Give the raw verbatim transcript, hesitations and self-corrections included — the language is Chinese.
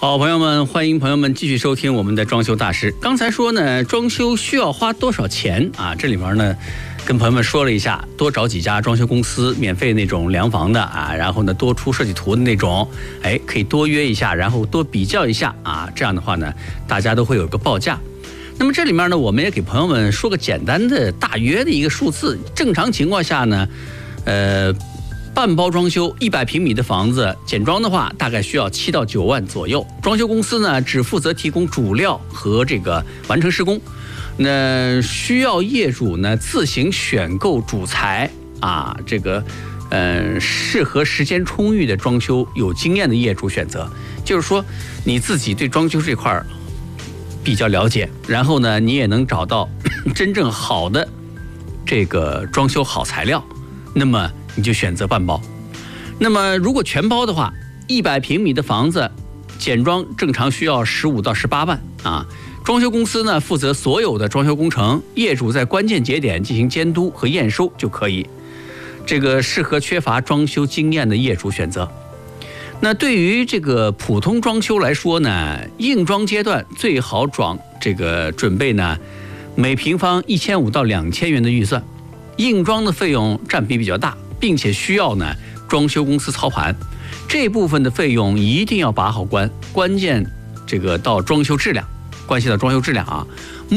好，朋友们，欢迎朋友们继续收听我们的装修大师。刚才说呢，装修需要花多少钱啊？这里面呢，跟朋友们说了一下，多找几家装修公司，免费那种量房的啊，然后呢，多出设计图的那种，哎，可以多约一下，然后多比较一下啊，这样的话呢，大家都会有个报价。那么这里面呢，我们也给朋友们说个简单的大约的一个数字。正常情况下呢，呃。半包装修一百平米的房子，简装的话大概需要七到九万左右。装修公司呢只负责提供主料和这个完成施工，那需要业主呢自行选购主材啊，这个呃适合时间充裕的装修有经验的业主选择。就是说你自己对装修这块比较了解，然后呢你也能找到真正好的这个装修好材料，那么你就选择半包。那么如果全包的话，一百平米的房子简装正常需要十五到十八万啊。装修公司呢负责所有的装修工程，业主在关键节点进行监督和验收就可以。这个适合缺乏装修经验的业主选择。那对于这个普通装修来说呢，硬装阶段最好装这个准备呢每平方一千五到两千元的预算。硬装的费用占比比较大，并且需要呢装修公司操盘，这部分的费用一定要把好关，关键这个到装修质量，关系到装修质量啊。